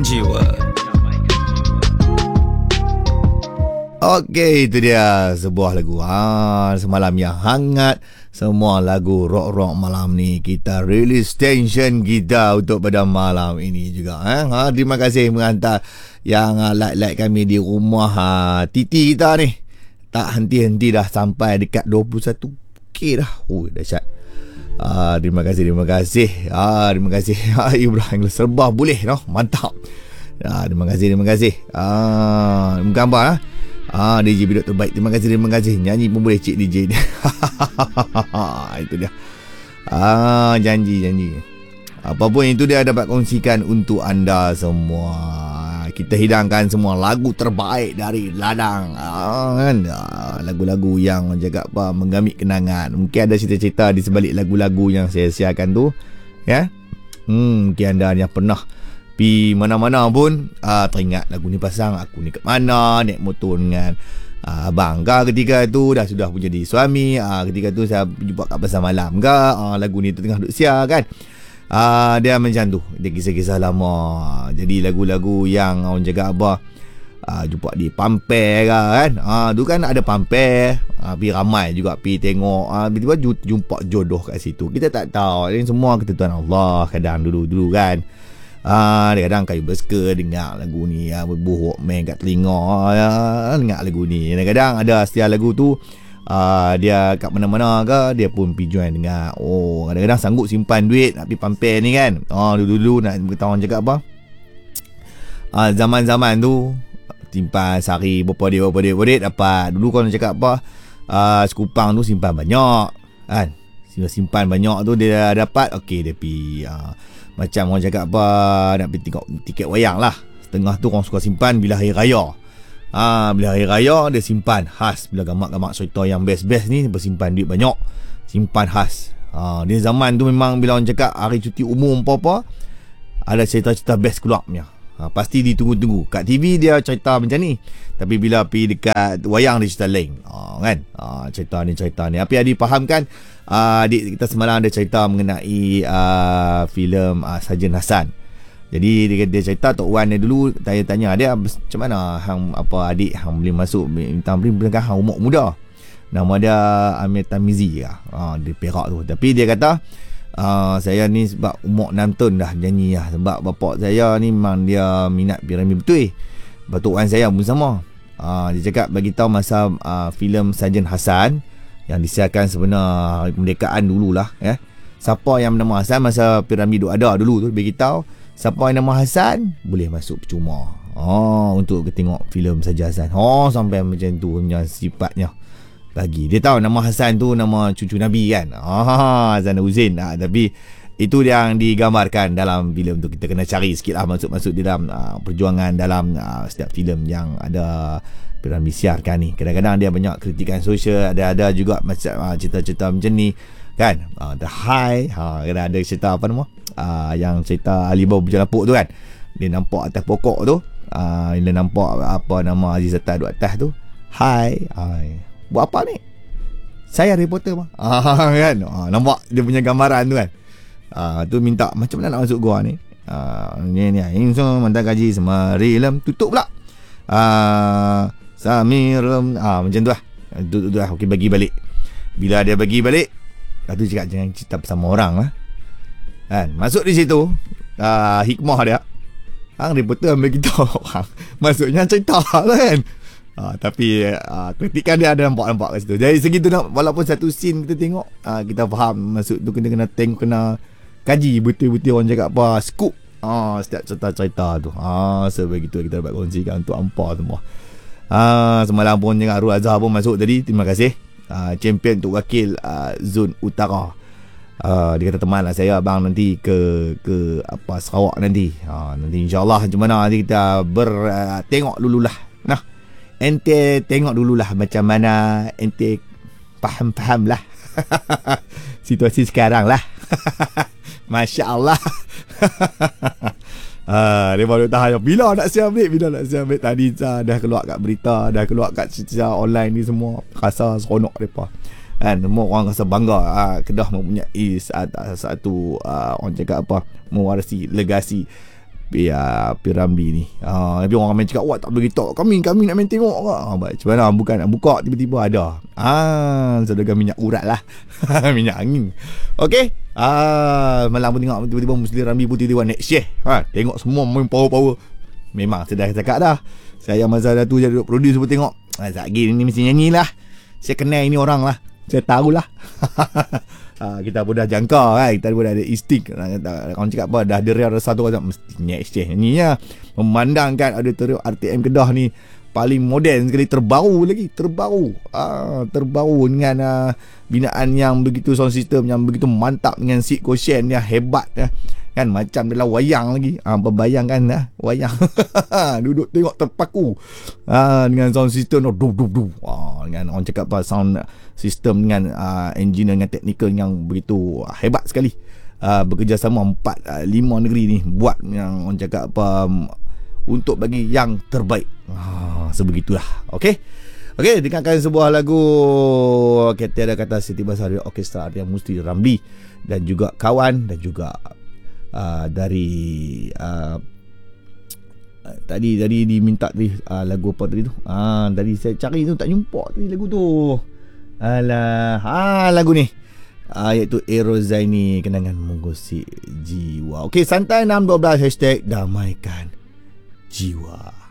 jiwa. Okey, itu dia sebuah lagu semalam yang hangat. Semua lagu rock-rock malam ni kita release tension kita untuk pada malam ini juga. Terima kasih menghantar yang like kami di rumah Titi kita ni. Tak henti-henti dah sampai dekat 21k dah. Dahsyat. Terima kasih. Terima kasih. Ibrahim Serbah boleh noh. Mantap. Terima kasih. Gambar DJ Bidok terbaik. Terima kasih. Nyanyi pun boleh cik DJ ni. Itu dia. Janji. Apapun itu dia dapat kongsikan untuk anda semua. Kita hidangkan semua lagu terbaik dari ladang. Kan? Lagu-lagu yang jaga menggamit kenangan. Mungkin ada cerita-cerita di sebalik lagu-lagu yang saya siarkan tu. Ya. Mungkin anda yang pernah pergi mana-mana pun teringat lagu ni pasang aku ni kat mana naik motor dengan abang ke ketika tu dah sudah punya di suami, ketika tu saya jumpa kat pasar malam ke lagu ni tu tengah duk siar kan. Dia macam tu, dia kisah-kisah lama. Jadi lagu-lagu yang orang jaga abah jumpa di Pampir ke kan. Tu kan ada Pampir, pergi ramai juga pergi tengok, tiba-tiba jumpa jodoh kat situ. Kita tak tahu, ini semua ketentuan Allah kadang dulu kan. Kadang kayu berska dengar lagu ni, berbuhuk main kat telinga dengar lagu ni. Kadang-kadang ada setiap lagu tu dia kat mana-mana ke dia pun pergi join dengar. Kadang-kadang sanggup simpan duit nak pergi Pampir ni kan. Dulu-dulu nak beritahu orang cakap apa, zaman-zaman tu simpan sehari berapa duit dapat. Dulu kalau cakap apa, sekupang tu simpan banyak kan. Simpan banyak tu dia dapat. Okey, dia pergi macam orang cakap apa, nak pergi tengok tiket wayang lah. Setengah tu orang suka simpan bila hari raya. Bila hari raya dia simpan khas. Bila gamak-gamak cerita yang best-best ni bersimpan duit banyak, simpan khas. Di zaman tu memang bila orang cakap hari cuti umum apa-apa, ada cerita-cerita best keluar punya. Pasti ditunggu-tunggu. Kat TV dia cerita macam ni, tapi bila pergi dekat wayang dia cerita lain. Kan? Cerita ni. Tapi Adi faham kan? Adik kita semalam ada cerita mengenai filem Sarjan Hassan. Jadi dia cerita Tok Wan dia dulu tanya dia macam mana adik hang boleh masuk bintang bintang hang umur muda. Nama dia Amir Tamizi di Perak tu. Tapi dia kata saya ni sebab umur 6 tahun dah nyanyi lah. Sebab bapak saya ni memang dia minat Piramid betul. Tok Wan saya pun sama. Dia cakap bagi tahu masa filem Sarjan Hassan yang disiarkan sebenar hari kemerdekaan dululah ya. Siapa yang bernama Hassan masa Piramid ada dulu tu, bagi tahu siapa yang nama Hassan boleh masuk percuma. Untuk tengok filem Sarjan Hassan. Sampai macam tu punya sifatnya. Bagi dia tahu nama Hassan tu nama cucu Nabi kan. Hassan Huzain. Tapi itu yang digambarkan dalam filem tu. Kita kena cari sikit lah masuk di dalam perjuangan dalam setiap filem yang ada Piramid siarkan ni. Kadang-kadang dia banyak kritikan sosial, ada juga macam cerita-cerita macam ni kan. The High, kadang ada cerita apa nama, yang cerita Alibaba berjalan lapuk tu kan. Dia nampak atas pokok tu, dia nampak apa nama Aziz Atas duduk atas tu. Hai, buat apa ni? Saya reporter mah. Kan. Nampak dia punya gambaran tu kan. Tu minta macam mana nak masuk gua ni. Ni semua mantan gaji semari lem tutup pula. Samir macam tu lah. Tu lah. Okey, bagi balik. Bila dia bagi balik, lepas tu cakap jangan cerita bersama orang lah kan. Masuk di situ hikmah dia, reporter ambil kita orang maksudnya cerita lah kan. Tapi kritikan dia ada nampak kat situ. Dari segitu walaupun satu scene kita tengok, kita faham maksud tu. Kena tengok, kena kaji betul-betul orang cakap apa, scoop setiap cerita-cerita tu. Sebegitu kita dapat kongsikan untuk hampa semua. Semalam pun jangan Arul Azhar pun masuk tadi. Terima kasih. Champion untuk wakil zon utara. Dia kata teman lah saya abang nanti ke Sarawak nanti. Nanti insyaAllah macam mana nanti kita tengok dululah. Nah, ente tengok dululah macam mana, ente faham lah situasi sekarang lah. Masya Allah. Dia baru tahan bila nak siap ambil. Tadi dah keluar kat berita, dah keluar kat secara online ni semua. Rasa seronok mereka kan. Semua orang rasa bangga. Kedah mempunyai satu orang cakap apa, mewarisi legasi Piramli ni. Tapi orang main cakap, wah tak boleh tak. Kami nak main tengok ke. Macam mana bukan nak buka tiba-tiba ada. Saudara minyak urat lah. Minyak angin. Okey. Malam pun tengok tiba-tiba Musli Ramli pun tiba-tiba next year. Tengok semua main power-power. Memang saya dah cakap dah. Saya masa dah tu jadi produce pun tengok. Zaki ni mesti nyanyi lah. Saya kenal ini orang lah. Saya tahulah. Kita pun dah jangka kan. Kita pun dah ada insting. Orang cakap apa, dah ada rasa tu mesti next year nyanyi lah. Memandangkan auditorium RTM Kedah ni paling moden sekali, terbaru lagi. Terbaru dengan binaan yang begitu, sound system yang begitu mantap, dengan seat cushion yang hebat kan, macam dalam wayang lagi. Bayangkan wayang. Duduk tengok terpaku dengan sound system dengan orang cakap apa, sound system dengan engineer dengan technical yang begitu hebat sekali. Bekerjasama 4-5 negeri ni buat yang orang cakap apa, untuk bagi yang terbaik. Sebegitulah. Okey, dengarkan sebuah lagu Tiada Kata Siti Bahasa Orkestra yang Musli Ramli dan juga kawan, dan juga dari tadi diminta tadi lagu apa tadi tu. Tadi saya cari tu tak jumpa tadi lagu tu. Lagu ni iaitu Erozaini, Kenangan Menggosip Jiwa. Okey, santai 612 #damaikan jiwa.